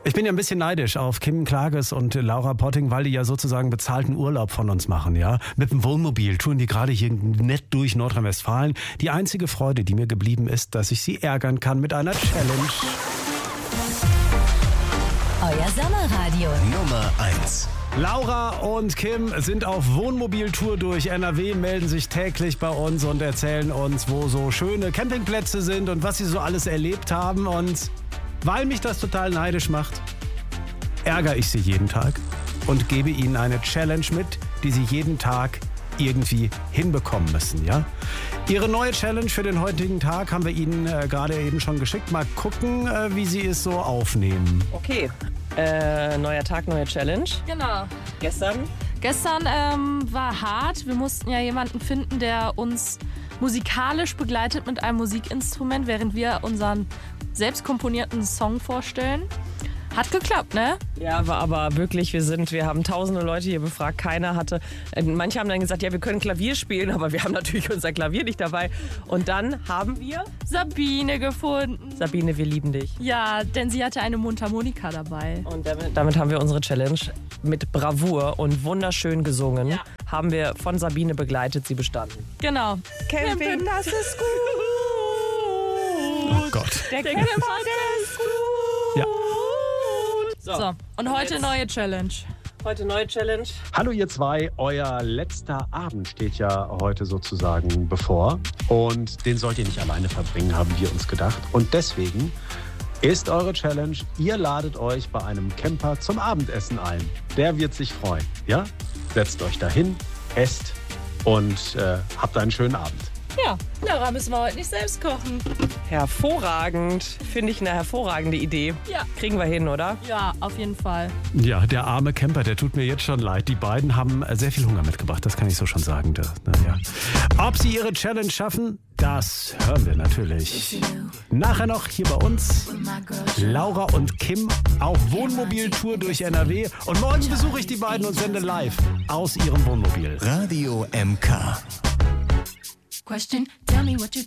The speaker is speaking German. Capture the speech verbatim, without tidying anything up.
Ich bin ja ein bisschen neidisch auf Kim Klages und Laura Potting, weil die ja sozusagen bezahlten Urlaub von uns machen, ja. Mit dem Wohnmobil touren die gerade hier nett durch Nordrhein-Westfalen. Die einzige Freude, die mir geblieben ist, dass ich sie ärgern kann mit einer Challenge. Euer Sommerradio Nummer eins. Laura und Kim sind auf Wohnmobiltour durch N R W, melden sich täglich bei uns und erzählen uns, wo so schöne Campingplätze sind und was sie so alles erlebt haben. Und weil mich das total neidisch macht, ärgere ich sie jeden Tag und gebe ihnen eine Challenge mit, die sie jeden Tag irgendwie hinbekommen müssen, ja? Ihre neue Challenge für den heutigen Tag haben wir Ihnen äh, gerade eben schon geschickt. Mal gucken, äh, wie Sie es so aufnehmen. Okay, äh, neuer Tag, neue Challenge. Genau. Gestern? Gestern ähm, war hart. Wir mussten ja jemanden finden, der uns musikalisch begleitet mit einem Musikinstrument, während wir unseren selbst komponierten Song vorstellen. Hat geklappt, ne? Ja, war aber wirklich, wir sind, wir haben tausende Leute hier befragt, keiner hatte, äh, manche haben dann gesagt, ja, wir können Klavier spielen, aber wir haben natürlich unser Klavier nicht dabei. Und dann haben wir Sabine gefunden. Sabine, wir lieben dich. Ja, denn sie hatte eine Mundharmonika dabei. Und damit, damit haben wir unsere Challenge mit Bravour und wunderschön gesungen, Ja. haben wir von Sabine begleitet, sie bestanden. Genau. Camping, das ist gut. Oh Gott. Der, Der Camper, Camper, der ist gut. Ja. So, So, und heute jetzt neue Challenge. Heute neue Challenge. Hallo ihr zwei, euer letzter Abend steht ja heute sozusagen bevor und den sollt ihr nicht alleine verbringen, haben wir uns gedacht. Und deswegen ist eure Challenge, ihr ladet euch bei einem Camper zum Abendessen ein. Der wird sich freuen, ja? Setzt euch dahin, esst und äh, habt einen schönen Abend. Ja, Laura müssen wir heute nicht selbst kochen. Hervorragend. Finde ich eine hervorragende Idee. Ja. Kriegen wir hin, oder? Ja, auf jeden Fall. Ja, der arme Camper, der tut mir jetzt schon leid. Die beiden haben sehr viel Hunger mitgebracht, das kann ich so schon sagen. Das, na ja. Ob sie ihre Challenge schaffen, das hören wir natürlich. Nachher noch hier bei uns Laura und Kim auf Wohnmobiltour durch N R W. Und morgen besuche ich die beiden und sende live aus ihrem Wohnmobil. Radio M K. Question, tell me what you